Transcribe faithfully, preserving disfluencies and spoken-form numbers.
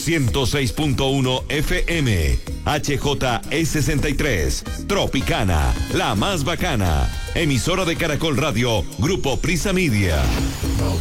ciento seis punto uno F M, H J E sesenta y tres, Tropicana, la más bacana. Emisora de Caracol Radio, Grupo Prisa Media.